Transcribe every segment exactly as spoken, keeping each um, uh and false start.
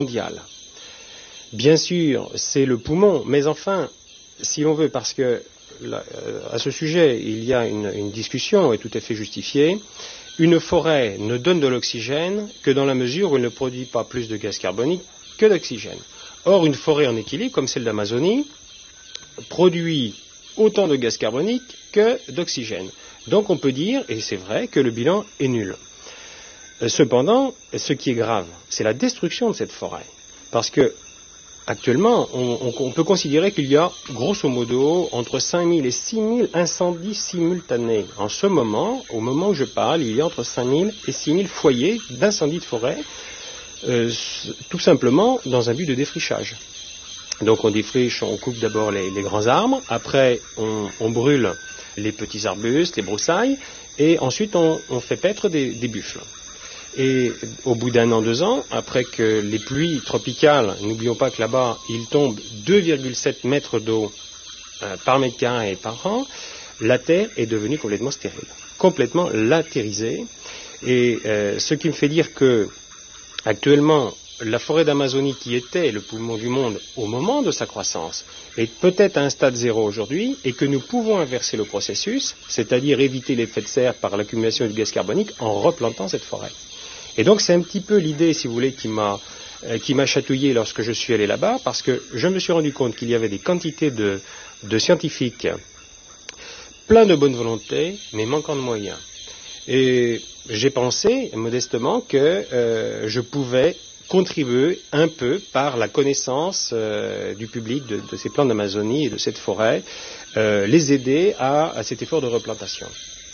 mondiale. Bien sûr, c'est le poumon, mais enfin, si l'on veut, parce que là, à ce sujet, il y a une, une discussion, et tout à fait justifiée, une forêt ne donne de l'oxygène que dans la mesure où elle ne produit pas plus de gaz carbonique que d'oxygène. Or, une forêt en équilibre, comme celle d'Amazonie, produit autant de gaz carbonique que d'oxygène. Donc on peut dire, et c'est vrai, que le bilan est nul. Cependant, ce qui est grave, c'est la destruction de cette forêt. Parce que actuellement, on, on, on peut considérer qu'il y a, grosso modo, entre cinq mille et six mille incendies simultanés. En ce moment, au moment où je parle, il y a entre cinq mille et six mille foyers d'incendies de forêt, euh, tout simplement dans un but de défrichage. Donc on défriche, on coupe d'abord les, les grands arbres, après on, on brûle les petits arbustes, les broussailles, et ensuite on, on fait paître des, des buffles. Et au bout d'un an, deux ans, après que les pluies tropicales, n'oublions pas que là-bas, il tombe deux virgule sept mètres d'eau euh, par mètre carré par an, la terre est devenue complètement stérile, complètement latérisée. Et euh, ce qui me fait dire que, actuellement, la forêt d'Amazonie, qui était le poumon du monde au moment de sa croissance, est peut-être à un stade zéro aujourd'hui, et que nous pouvons inverser le processus, c'est-à-dire éviter l'effet de serre par l'accumulation du gaz carbonique en replantant cette forêt. Et donc c'est un petit peu l'idée, si vous voulez, qui m'a euh, qui m'a chatouillé lorsque je suis allé là-bas, parce que je me suis rendu compte qu'il y avait des quantités de, de scientifiques pleins de bonne volonté, mais manquant de moyens. Et j'ai pensé, modestement, que euh, je pouvais contribuer un peu par la connaissance euh, du public de, de ces plans d'Amazonie et de cette forêt, euh, les aider à, à cet effort de replantation.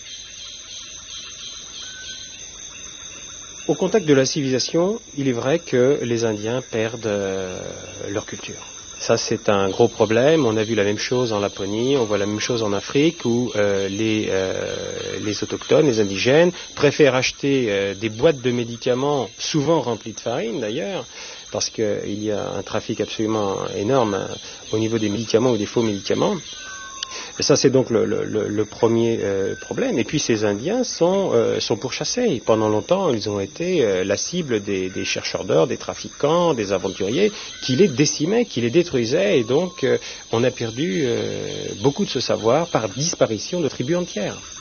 Au contact de la civilisation, il est vrai que les Indiens perdent euh, leur culture. Ça, c'est un gros problème. On a vu la même chose en Laponie, on voit la même chose en Afrique, où euh, les, euh, les autochtones, les indigènes, préfèrent acheter euh, des boîtes de médicaments, souvent remplies de farine d'ailleurs, parce qu'il y a un trafic absolument énorme hein, au niveau des médicaments ou des faux médicaments. Et ça, c'est donc le, le, le premier euh, problème. Et puis, ces Indiens sont, euh, sont pourchassés. Pendant longtemps, ils ont été euh, la cible des, des chercheurs d'or, des trafiquants, des aventuriers, qui les décimaient, qui les détruisaient. Et donc, euh, on a perdu euh, beaucoup de ce savoir par disparition de tribus entières.